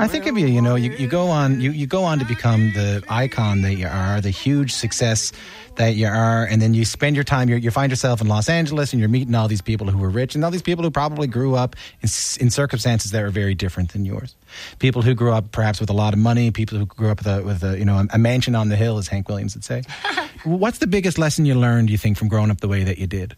I think of you, you go on to become the icon that you are, the huge success that you are, and then you spend your time, you find yourself in Los Angeles, and you're meeting all these people who were rich, and all these people who probably grew up in circumstances that were very different than yours. People who grew up perhaps with a lot of money, people who grew up with a mansion on the hill, as Hank Williams would say. What's the biggest lesson you learned, do you think, from growing up the way that you did?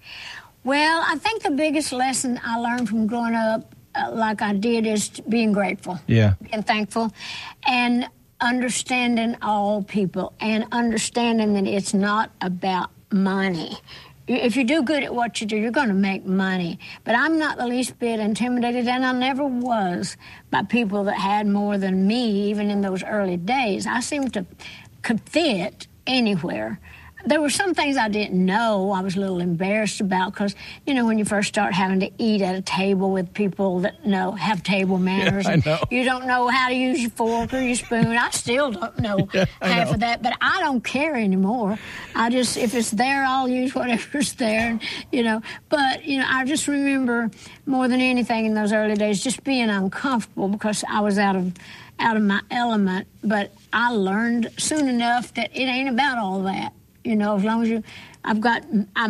Well, I think the biggest lesson I learned from growing up like I did is being grateful. Yeah. Being thankful and understanding all people and understanding that it's not about money. If you do good at what you do, you're going to make money. But I'm not the least bit intimidated, and I never was, by people that had more than me, even in those early days. I seemed to could fit anywhere. There were some things I didn't know I was a little embarrassed about because, when you first start having to eat at a table with people that have table manners. Yeah, I know. You don't know how to use your fork or your spoon. I still don't know half of that, but I don't care anymore. If it's there, I'll use whatever's there, But, I just remember more than anything in those early days just being uncomfortable because I was out of my element. But I learned soon enough that it ain't about all that. As long as I've got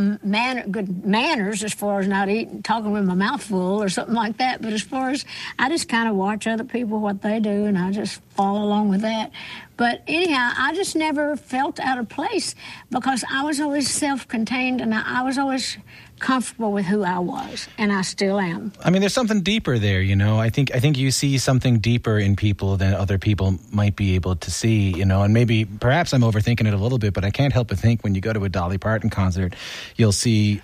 good manners as far as not talking with my mouth full or something like that. But as far as I just kind of watch other people, what they do, and I just follow along with that. But anyhow, I just never felt out of place because I was always self-contained and I was always comfortable with who I was, and I still am. I mean, there's something deeper there, I think you see something deeper in people than other people might be able to see, and perhaps I'm overthinking it a little bit, but I can't help but think when you go to a Dolly Parton concert, you'll see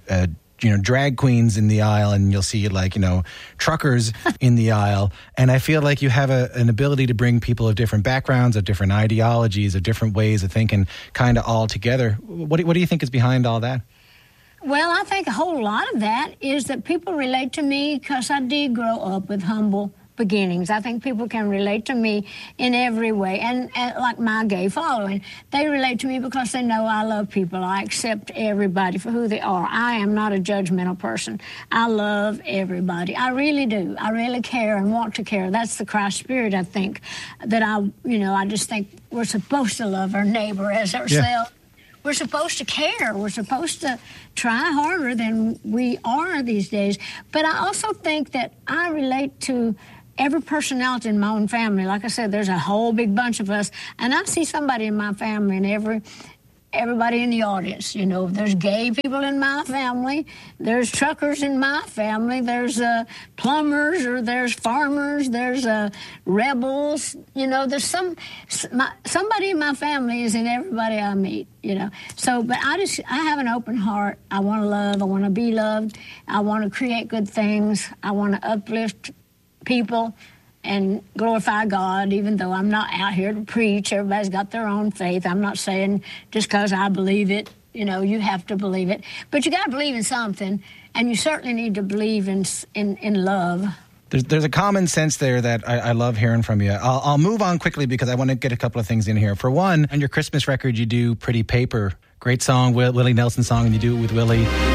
drag queens in the aisle, and you'll see truckers in the aisle, and I feel like you have an ability to bring people of different backgrounds, of different ideologies, of different ways of thinking kind of all together. What do you think is behind all that? Well, I think a whole lot of that is that people relate to me because I did grow up with humble beginnings. I think people can relate to me in every way. And like my gay following, they relate to me because they know I love people. I accept everybody for who they are. I am not a judgmental person. I love everybody. I really do. I really care and want to care. That's the Christ spirit, I think, that I just think we're supposed to love our neighbor as ourselves. Yeah. We're supposed to care. We're supposed to try harder than we are these days. But I also think that I relate to every personality in my own family. Like I said, there's a whole big bunch of us, and I see somebody in my family and everybody in the audience. There's gay people in my family, there's truckers in my family, there's plumbers, or there's farmers, there's rebels. There's somebody in my family is in everybody I meet. So, but I have an open heart. I want to love. I want to be loved. I want to create good things. I want to uplift people and glorify God, even though I'm not out here to preach. Everybody's got their own faith. I'm not saying just because I believe it, you have to believe it. But you got to believe in something, and you certainly need to believe in love. There's a common sense there that I love hearing from you. I'll move on quickly because I want to get a couple of things in here. For one, on your Christmas record, you do Pretty Paper. Great song, Willie Nelson song, and you do it with Willie.